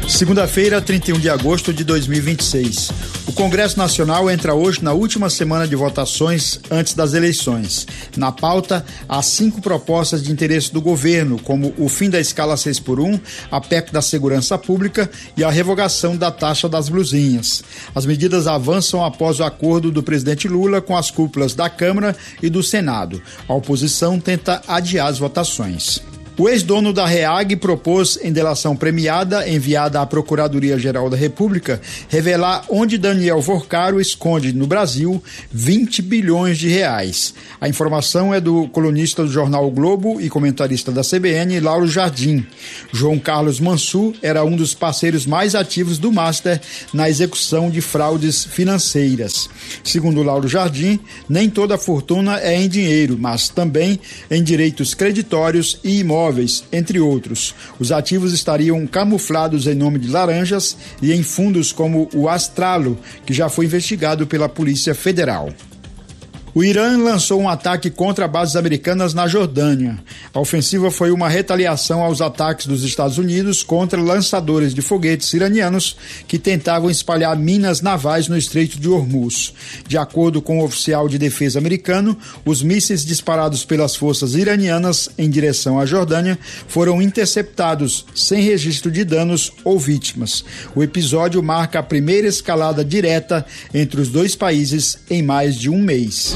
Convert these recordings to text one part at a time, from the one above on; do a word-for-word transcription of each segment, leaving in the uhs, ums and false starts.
Segunda-feira, trinta e um de agosto de dois mil e vinte e seis. O Congresso Nacional entra hoje na última semana de votações antes das eleições. Na pauta, há cinco propostas de interesse do governo, como o fim da escala seis por um, a P E C da Segurança Pública e a revogação da taxa das blusinhas. As medidas avançam após o acordo do presidente Lula com as cúpulas da Câmara e do Senado. A oposição tenta adiar as votações. O ex-dono da REAG propôs, em delação premiada enviada à Procuradoria-Geral da República, revelar onde Daniel Vorcaro esconde no Brasil vinte bilhões de reais. A informação é do colunista do jornal O Globo e comentarista da C B N, Lauro Jardim. João Carlos Mansur era um dos parceiros mais ativos do Master na execução de fraudes financeiras. Segundo Lauro Jardim, nem toda a fortuna é em dinheiro, mas também em direitos creditórios e imóveis, entre outros. Os ativos estariam camuflados em nome de laranjas e em fundos como o Astralo, que já foi investigado pela Polícia Federal. O Irã lançou um ataque contra bases americanas na Jordânia. A ofensiva foi uma retaliação aos ataques dos Estados Unidos contra lançadores de foguetes iranianos que tentavam espalhar minas navais no Estreito de Hormuz. De acordo com o oficial de defesa americano, os mísseis disparados pelas forças iranianas em direção à Jordânia foram interceptados sem registro de danos ou vítimas. O episódio marca a primeira escalada direta entre os dois países em mais de um mês.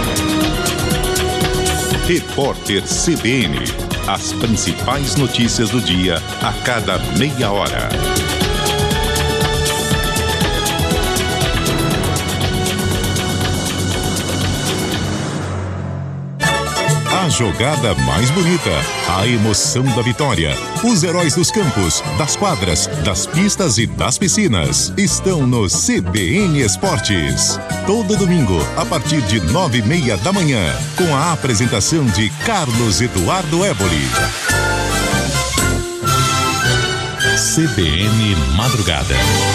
Repórter C B N. As principais notícias do dia a cada meia hora. A jogada mais bonita, a emoção da vitória, os heróis dos campos, das quadras, das pistas e das piscinas estão no C B N Esportes. Todo domingo, a partir de nove e meia da manhã, com a apresentação de Carlos Eduardo Éboli. C B N Madrugada.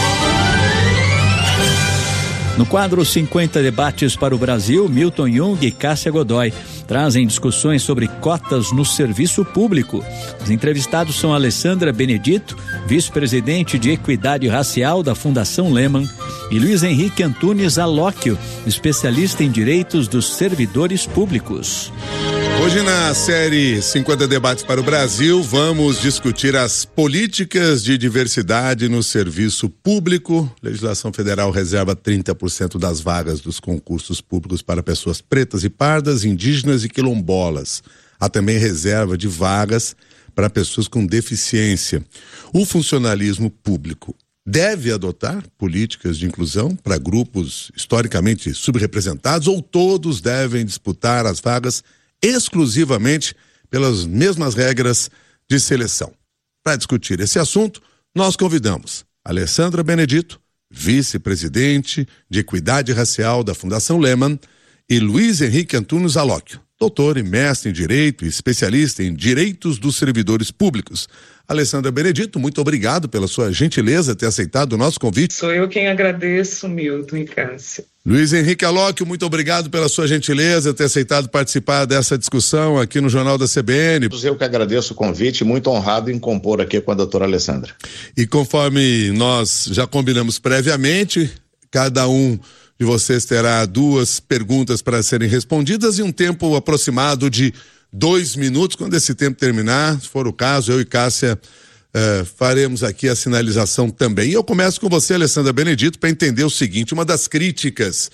No quadro cinquenta Debates para o Brasil, Milton Jung e Cássia Godoy trazem discussões sobre cotas no serviço público. Os entrevistados são Alessandra Benedito, vice-presidente de Equidade Racial da Fundação Lehman, e Luiz Henrique Antunes Alóquio, especialista em direitos dos servidores públicos. Hoje na série cinquenta Debates para o Brasil, vamos discutir as políticas de diversidade no serviço público. A legislação federal reserva trinta por cento das vagas dos concursos públicos para pessoas pretas e pardas, indígenas e quilombolas. Há também reserva de vagas para pessoas com deficiência. O funcionalismo público deve adotar políticas de inclusão para grupos historicamente subrepresentados ou todos devem disputar as vagas exclusivamente pelas mesmas regras de seleção? Para discutir esse assunto, nós convidamos Alessandra Benedito, vice-presidente de Equidade Racial da Fundação Lehman, e Luiz Henrique Antunes Alóquio, doutor e mestre em Direito e especialista em Direitos dos Servidores Públicos. Alessandra Benedito, muito obrigado pela sua gentileza ter aceitado o nosso convite. Sou eu quem agradeço, Milton e Cássia. Luiz Henrique Alóquio, muito obrigado pela sua gentileza ter aceitado participar dessa discussão aqui no Jornal da C B N. Eu que agradeço o convite, muito honrado em compor aqui com a doutora Alessandra. E conforme nós já combinamos previamente, cada um de vocês terá duas perguntas para serem respondidas e um tempo aproximado de dois minutos. Quando esse tempo terminar, se for o caso, eu e Cássia Uh, faremos aqui a sinalização também. E eu começo com você, Alessandra Benedito, para entender o seguinte: uma das críticas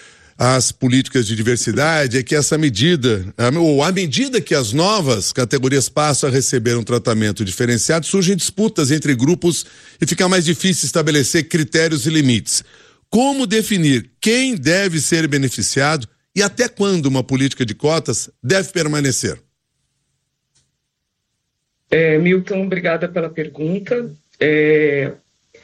às políticas de diversidade é que essa medida, ou à medida que as novas categorias passam a receber um tratamento diferenciado, surgem disputas entre grupos e fica mais difícil estabelecer critérios e limites. Como definir quem deve ser beneficiado e até quando uma política de cotas deve permanecer? É, Milton, obrigada pela pergunta. É,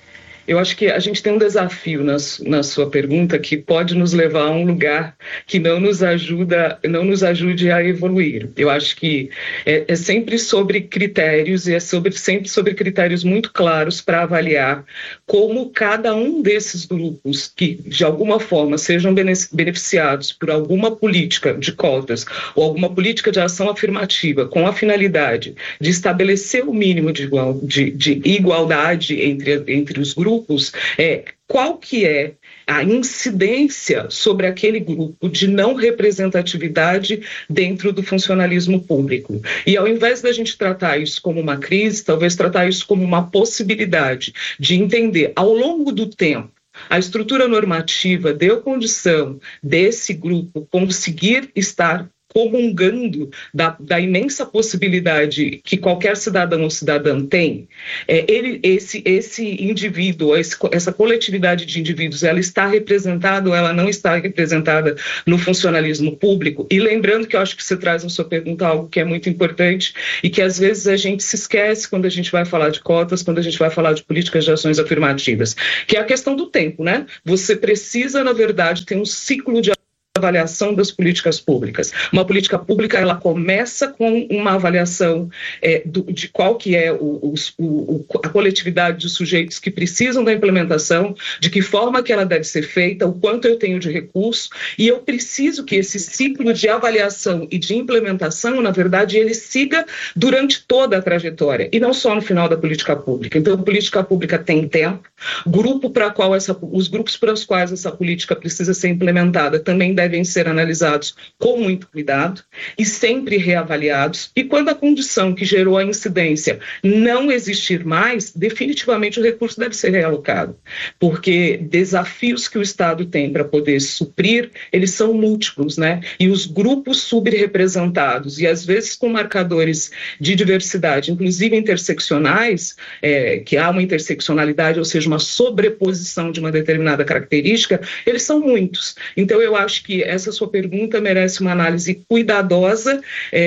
Eu acho que a gente tem um desafio na, na sua pergunta que pode nos levar a um lugar que não nos ajuda, não nos ajude a evoluir. Eu acho que é, é sempre sobre critérios e é sobre, sempre sobre critérios muito claros para avaliar como cada um desses grupos que, de alguma forma, sejam beneficiados por alguma política de cotas ou alguma política de ação afirmativa com a finalidade de estabelecer o mínimo de, igual, de, de igualdade entre, entre os grupos, é, qual que é a incidência sobre aquele grupo de não representatividade dentro do funcionalismo público. E ao invés da gente tratar isso como uma crise, talvez tratar isso como uma possibilidade de entender ao longo do tempo a estrutura normativa deu condição desse grupo conseguir estar comungando da, da imensa possibilidade que qualquer cidadão ou cidadã tem, é, ele, esse, esse indivíduo, esse, essa coletividade de indivíduos, ela está representada ou ela não está representada no funcionalismo público? E lembrando que eu acho que você traz na sua pergunta algo que é muito importante e que às vezes a gente se esquece quando a gente vai falar de cotas, quando a gente vai falar de políticas de ações afirmativas, que é a questão do tempo, né? Você precisa, na verdade, ter um ciclo de avaliação das políticas públicas. Uma política pública, ela começa com uma avaliação é, do, de qual que é o, o, o, a coletividade de sujeitos que precisam da implementação, de que forma que ela deve ser feita, o quanto eu tenho de recurso, e eu preciso que esse ciclo de avaliação e de implementação, na verdade, ele siga durante toda a trajetória, e não só no final da política pública. Então, a política pública tem tempo, grupo para qual essa, os grupos para os quais essa política precisa ser implementada também devem devem ser analisados com muito cuidado e sempre reavaliados, e quando a condição que gerou a incidência não existir mais, definitivamente o recurso deve ser realocado, porque desafios que o Estado tem para poder suprir, eles são múltiplos, né? E os grupos subrepresentados, e às vezes com marcadores de diversidade, inclusive interseccionais, é, que há uma interseccionalidade, ou seja, uma sobreposição de uma determinada característica, eles são muitos. Então eu acho que essa sua pergunta merece uma análise cuidadosa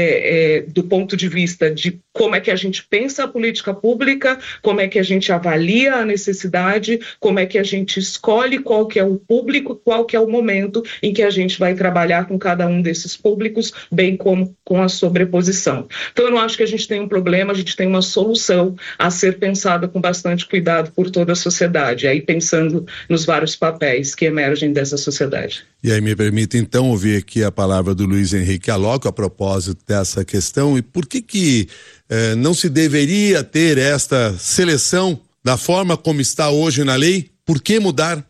é, é, do ponto de vista de como é que a gente pensa a política pública, como é que a gente avalia a necessidade, como é que a gente escolhe qual que é o público, qual que é o momento em que a gente vai trabalhar com cada um desses públicos, bem como com a sobreposição. Então eu não acho que a gente tem um problema, a gente tem uma solução a ser pensada com bastante cuidado por toda a sociedade, aí pensando nos vários papéis que emergem dessa sociedade. E aí me permite então ouvir aqui a palavra do Luiz Henrique Aloco a propósito dessa questão, e por que que eh, não se deveria ter esta seleção da forma como está hoje na lei? Por que mudar?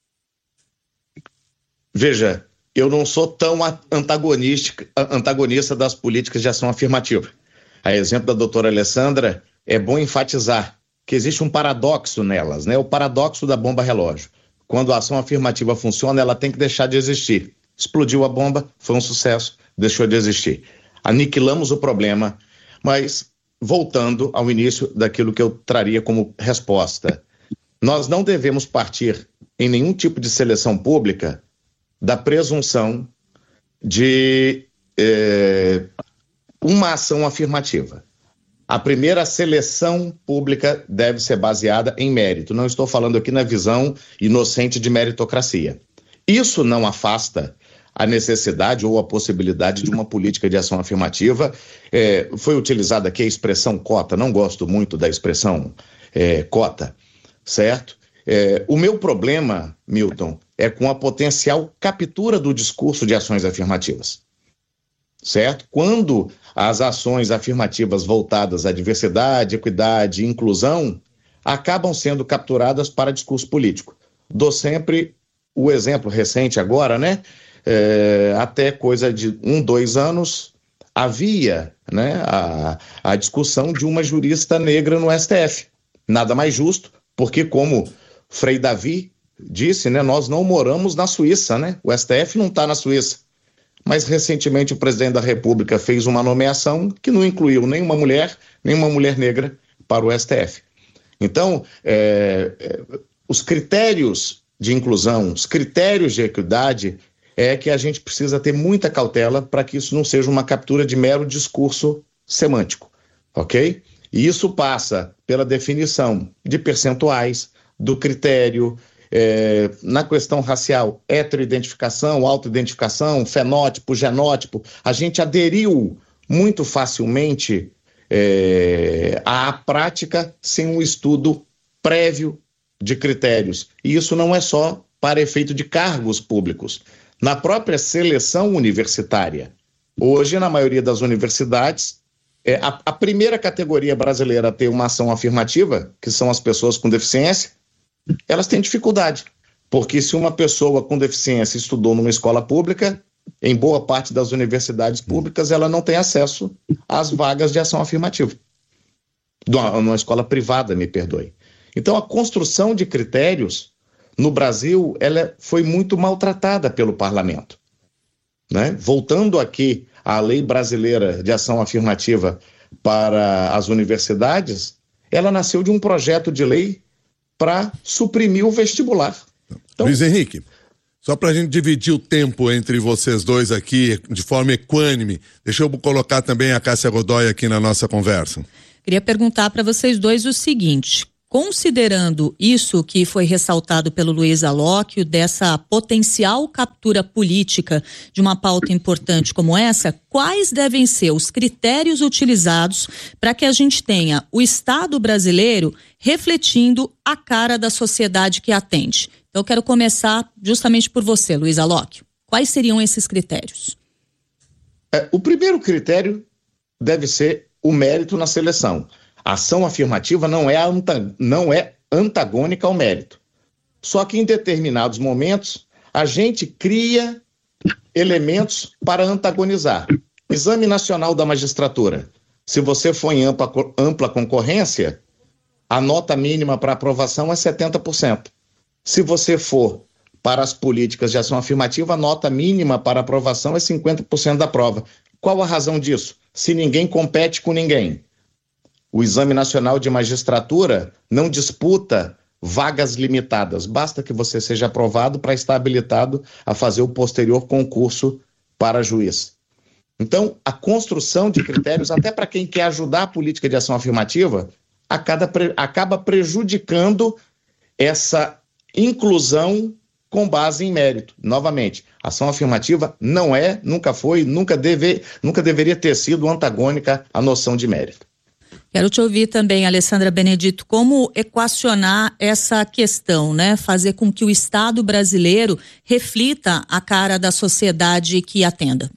Veja, eu não sou tão antagonista, antagonista das políticas de ação afirmativa. A exemplo da doutora Alessandra, é bom enfatizar que existe um paradoxo nelas, né? O paradoxo da bomba relógio. Quando a ação afirmativa funciona, ela tem que deixar de existir. Explodiu a bomba, foi um sucesso, deixou de existir. Aniquilamos o problema, mas voltando ao início daquilo que eu traria como resposta, nós não devemos partir em nenhum tipo de seleção pública da presunção de eh, uma ação afirmativa. A primeira seleção pública deve ser baseada em mérito. Não estou falando aqui na visão inocente de meritocracia. Isso não afasta a necessidade ou a possibilidade de uma política de ação afirmativa. É, foi utilizada aqui a expressão cota, não gosto muito da expressão é, cota, certo? É, o meu problema, Milton, é com a potencial captura do discurso de ações afirmativas, certo? Quando as ações afirmativas voltadas à diversidade, equidade e inclusão acabam sendo capturadas para discurso político. Dou sempre o exemplo recente agora, né? É, até coisa de um, dois anos, havia, né, a, a discussão de uma jurista negra no S T F. Nada mais justo, porque como Frei Davi disse, né, nós não moramos na Suíça, né? O S T F não está na Suíça. Mas recentemente o presidente da República fez uma nomeação que não incluiu nenhuma mulher, nenhuma mulher negra para o S T F. Então, é, é, os critérios de inclusão, os critérios de equidade, é que a gente precisa ter muita cautela para que isso não seja uma captura de mero discurso semântico, ok? E isso passa pela definição de percentuais, do critério, é, na questão racial, heteroidentificação, autoidentificação, fenótipo, genótipo, a gente aderiu muito facilmente é, à prática sem um estudo prévio de critérios. E isso não é só para efeito de cargos públicos. Na própria seleção universitária, hoje, na maioria das universidades, é, a, a primeira categoria brasileira a ter uma ação afirmativa, que são as pessoas com deficiência, elas têm dificuldade, porque se uma pessoa com deficiência estudou numa escola pública, em boa parte das universidades públicas, ela não tem acesso às vagas de ação afirmativa. Numa escola privada, me perdoe. Então, a construção de critérios no Brasil, ela foi muito maltratada pelo parlamento, né? Voltando aqui à lei brasileira de ação afirmativa para as universidades, ela nasceu de um projeto de lei para suprimir o vestibular. Então, Luiz Henrique, só para a gente dividir o tempo entre vocês dois aqui de forma equânime, deixa eu colocar também a Cássia Godoy aqui na nossa conversa. Queria perguntar para vocês dois o seguinte: considerando isso que foi ressaltado pelo Luiz Alóquio, dessa potencial captura política de uma pauta importante como essa, quais devem ser os critérios utilizados para que a gente tenha o Estado brasileiro refletindo a cara da sociedade que atende? Então, eu quero começar justamente por você, Luiz Alóquio. Quais seriam esses critérios? É, o primeiro critério deve ser o mérito na seleção. A ação afirmativa não é, anta, não é antagônica ao mérito. Só que em determinados momentos, a gente cria elementos para antagonizar. Exame Nacional da Magistratura. Se você for em ampla, ampla concorrência, a nota mínima para aprovação é setenta por cento. Se você for para as políticas de ação afirmativa, a nota mínima para aprovação é cinquenta por cento da prova. Qual a razão disso? Se ninguém compete com ninguém. O Exame Nacional de Magistratura não disputa vagas limitadas. Basta que você seja aprovado para estar habilitado a fazer o posterior concurso para juiz. Então, a construção de critérios, até para quem quer ajudar a política de ação afirmativa, acaba, acaba prejudicando essa inclusão com base em mérito. Novamente, ação afirmativa não é, nunca foi, nunca, deve, nunca deveria ter sido antagônica à noção de mérito. Quero te ouvir também, Alessandra Benedito, como equacionar essa questão, né? Fazer com que o Estado brasileiro reflita a cara da sociedade que atenda.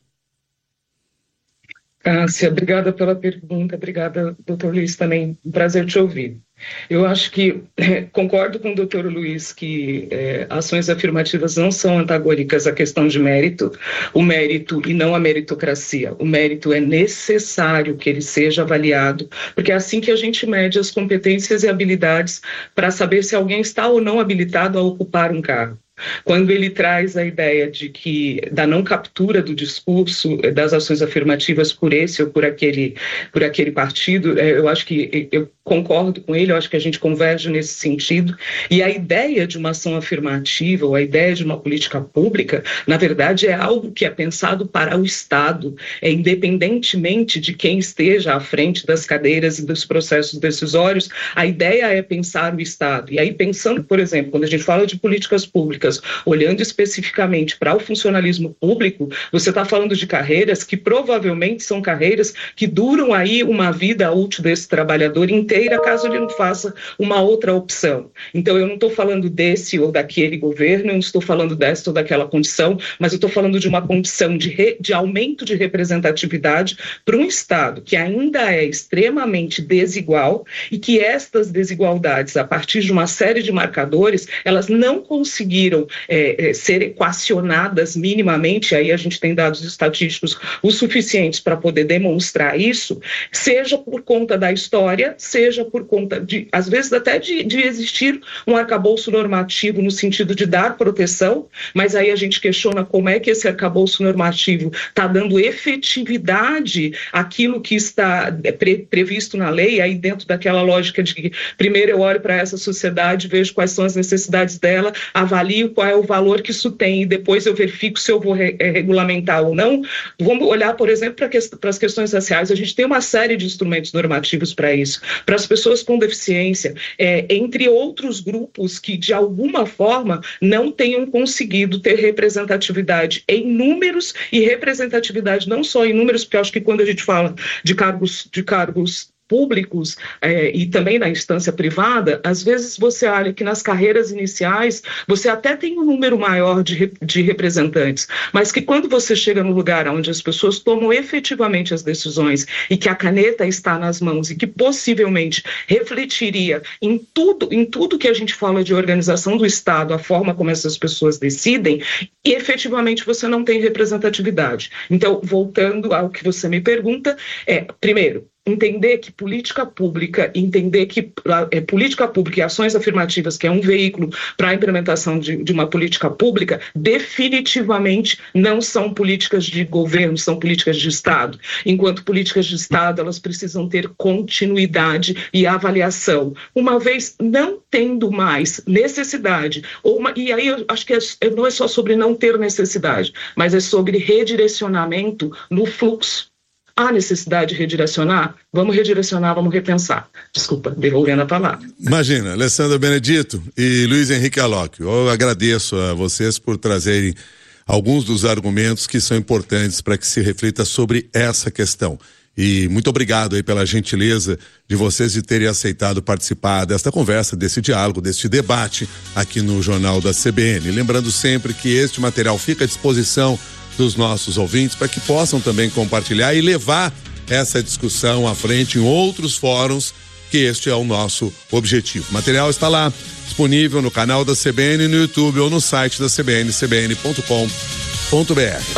Cássia, obrigada pela pergunta, obrigada, doutor Luiz, também, um prazer te ouvir. Eu acho que, é, concordo com o doutor Luiz que é, ações afirmativas não são antagônicas à questão de mérito, o mérito e não a meritocracia. O mérito é necessário que ele seja avaliado, porque é assim que a gente mede as competências e habilidades para saber se alguém está ou não habilitado a ocupar um cargo. Quando ele traz a ideia de que da não captura do discurso das ações afirmativas por esse ou por aquele, por aquele partido, eu acho que eu concordo com ele, eu acho que a gente converge nesse sentido, e a ideia de uma ação afirmativa ou a ideia de uma política pública, na verdade é algo que é pensado para o Estado, é independentemente de quem esteja à frente das cadeiras e dos processos decisórios, a ideia é pensar o Estado. E aí pensando, por exemplo, quando a gente fala de políticas públicas, olhando especificamente para o funcionalismo público, você está falando de carreiras que provavelmente são carreiras que duram aí uma vida útil desse trabalhador inteira, caso ele não faça uma outra opção. Então eu não estou falando desse ou daquele governo, eu não estou falando desta ou daquela condição, mas eu estou falando de uma condição de, re, de aumento de representatividade para um Estado que ainda é extremamente desigual e que estas desigualdades, a partir de uma série de marcadores, elas não conseguiram É, é, ser equacionadas minimamente, aí a gente tem dados estatísticos o suficientes para poder demonstrar isso, seja por conta da história, seja por conta de, às vezes até de, de existir um arcabouço normativo no sentido de dar proteção, mas aí a gente questiona como é que esse arcabouço normativo está dando efetividade àquilo que está pre, previsto na lei, aí dentro daquela lógica de que primeiro eu olho para essa sociedade, vejo quais são as necessidades dela, avalio qual é o valor que isso tem e depois eu verifico se eu vou re- regulamentar ou não. Vamos olhar, por exemplo, para que, as questões raciais. A gente tem uma série de instrumentos normativos para isso. para as pessoas com deficiência, é, entre outros grupos que, de alguma forma, não tenham conseguido ter representatividade em números e representatividade não só em números, porque eu acho que quando a gente fala de cargos, de cargos públicos eh, e também na instância privada, às vezes você olha que nas carreiras iniciais você até tem um número maior de, de representantes, mas que quando você chega no lugar onde as pessoas tomam efetivamente as decisões e que a caneta está nas mãos e que possivelmente refletiria em tudo, em tudo que a gente fala de organização do Estado, a forma como essas pessoas decidem, e efetivamente você não tem representatividade. Então, voltando ao que você me pergunta, é, primeiro, entender que política pública, entender que é, política pública e ações afirmativas, que é um veículo para a implementação de, de uma política pública, definitivamente não são políticas de governo, são políticas de Estado. Enquanto políticas de Estado, elas precisam ter continuidade e avaliação. Uma vez não tendo mais necessidade, ou uma, e aí eu acho que é, não é só sobre não ter necessidade, mas é sobre redirecionamento no fluxo. Há necessidade de redirecionar? Vamos redirecionar, vamos repensar. Desculpa, devolvendo a palavra. Imagina, Alessandra Benedito e Luiz Henrique Alocchio, eu agradeço a vocês por trazerem alguns dos argumentos que são importantes para que se reflita sobre essa questão. E muito obrigado aí pela gentileza de vocês de terem aceitado participar desta conversa, desse diálogo, deste debate aqui no Jornal da C B N. Lembrando sempre que este material fica à disposição dos nossos ouvintes para que possam também compartilhar e levar essa discussão à frente em outros fóruns, que este é o nosso objetivo. O material está lá, disponível no canal da C B N, no YouTube ou no site da C B N, c b n ponto com ponto b r.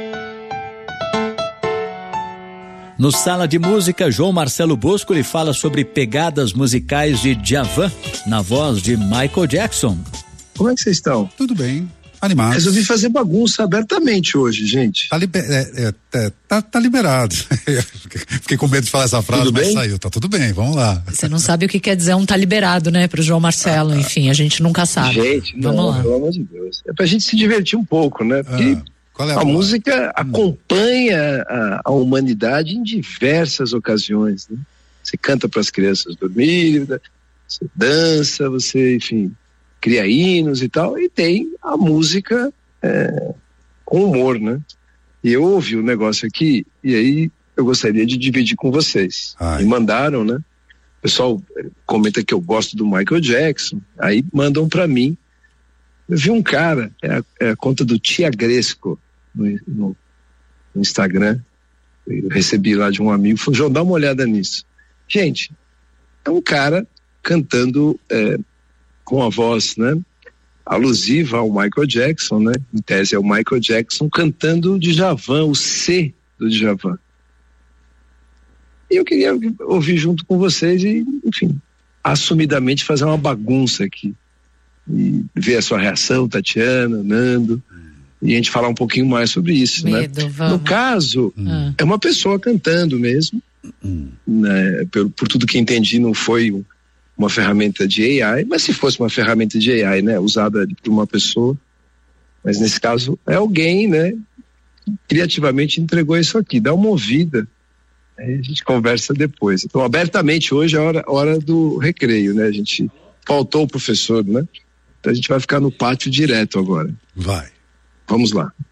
No Sala de Música, João Marcelo Bosco lhe fala sobre pegadas musicais de Djavan, na voz de Michael Jackson. Como é que vocês estão? Tudo bem. Animado. Resolvi fazer bagunça abertamente hoje, gente. Tá, liber... é, é, tá, tá liberado. Fiquei com medo de falar essa frase, tudo mas bem? Saiu. Tá tudo bem, vamos lá. Você não sabe o que quer dizer um tá liberado, né, pro João Marcelo, ah, enfim, a gente nunca sabe. Gente, vamos não, lá. Pelo amor de Deus. É pra gente se divertir um pouco, né? Porque ah, qual é a, a música hum. acompanha a, a humanidade em diversas ocasiões, né? Você canta para as crianças dormirem, você dança, você, enfim, cria hinos e tal, e tem a música é, com humor, né? E eu ouvi o negócio aqui, e aí eu gostaria de dividir com vocês. Ai. Me mandaram, né? O pessoal comenta que eu gosto do Michael Jackson, aí mandam pra mim. Eu vi um cara, é a, é a conta do Tia Gresco no, no, no Instagram, eu recebi lá de um amigo, falou, João, dá uma olhada nisso. Gente, é um cara cantando é, com a voz, né, alusiva ao Michael Jackson, né, em tese é o Michael Jackson cantando o Djavan, o C do Djavan. E eu queria ouvir junto com vocês e, enfim, assumidamente fazer uma bagunça aqui e ver a sua reação, Tatiana, Nando, e a gente falar um pouquinho mais sobre isso, Medo, né? Vamos. No caso, hum. é uma pessoa cantando mesmo, hum. né, por, por tudo que entendi não foi um uma ferramenta de A I, mas se fosse uma ferramenta de A I, né, usada por uma pessoa, mas nesse caso é alguém, né, criativamente entregou isso aqui, dá uma ouvida, aí a gente conversa depois. Então, abertamente, hoje é a hora, hora do recreio, né, a gente faltou o professor, né, então a gente vai ficar no pátio direto agora. Vai. Vamos lá.